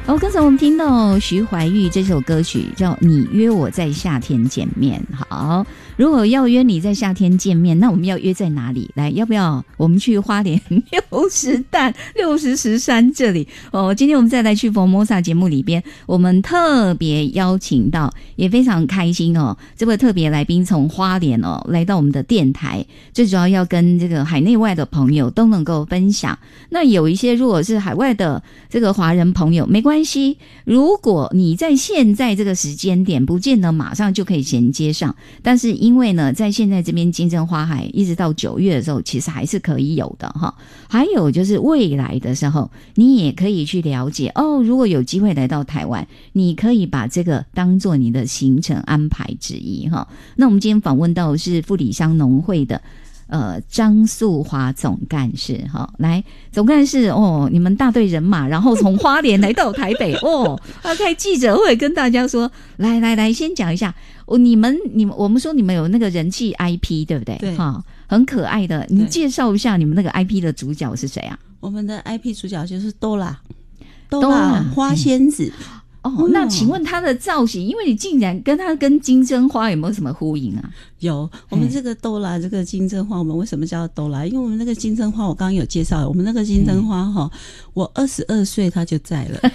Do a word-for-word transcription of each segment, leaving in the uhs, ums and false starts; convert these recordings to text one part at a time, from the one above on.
哦，刚才我们听到徐怀钰这首歌曲叫《你约我在夏天见面》。好，如果要约你在夏天见面，那我们要约在哪里？来，要不要我们去花莲六十担六十石山这里？哦，今天我们再来去佛摩萨节目里边，我们特别邀请到，也非常开心哦，这位特别来宾从花莲哦来到我们的电台，最主要要跟这个海内外的朋友都能够分享。那有一些如果是海外的这个华人朋友，没关系。关系，如果你在现在这个时间点不见得马上就可以衔接上，但是因为呢在现在这边金针花海一直到九月的时候其实还是可以有的哈。还有就是未来的时候你也可以去了解哦，如果有机会来到台湾，你可以把这个当做你的行程安排之一哈。那我们今天访问到的是富里乡农会的呃，张素华总干事哈，来，总干事哦，你们大队人马，然后从花莲来到台北哦，要开记者会跟大家说，来来来，先讲一下，哦，你们你们我们说你们有那个人气 I P 对不对？ 对， 哈，很可爱的，你介绍一下你们那个 I P 的主角是谁啊？ 我们的 I P 主角就是多拉，多拉花仙子。 哦，那请问它的造型，因为你竟然跟它跟金针花有没有什么呼应啊？ 有，我们这个豆拉这个金针花，我们为什么叫豆拉？因为我们那个金针花，我刚刚有介绍，我们那个金针花哈，我二十二岁它就在了。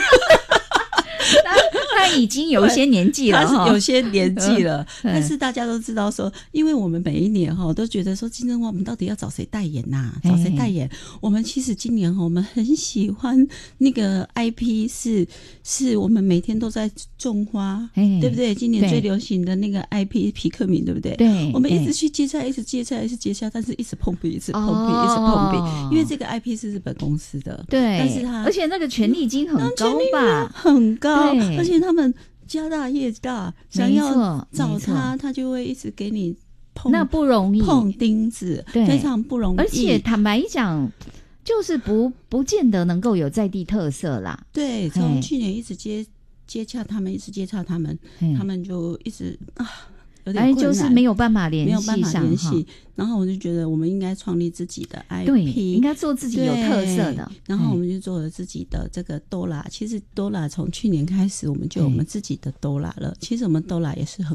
他已经有一些年纪了， 他是有些年纪了，但是大家都知道说，因为我们每一年哈都觉得说金针花我们到底要找谁代言呐、啊？找谁代言？我们其实今年哈我们很喜欢那个 I P 是是我们每天都在种花，对不对？今年最流行的那个 I P 皮克敏，对不对？ 对， 我们一直去接洽，一直接洽，一直接洽，但是一直碰壁，一直碰壁，哦、一直碰壁，因为这个 I P 是日本公司的， 对， 但是他而且那个权利金很高吧， 很高，而且他们家大业大，想要找他，他就会一直给你碰， 那不容易， 碰钉子，非常不容易。 而且坦白讲，就是不不见得能够有在地特色啦。 对，从去年一直接接洽他们，一直接洽他们，他们就一直啊。有点困难， 就是没有办法联系上， 没有办法联系。然后我就觉得我们应该创立自己的 I P， 对，应该做自己有特色的。 然后我们就做了自己的这个多拉。其实多拉从去年开始，我们就有我们自己的多拉了。其实我们多拉也是很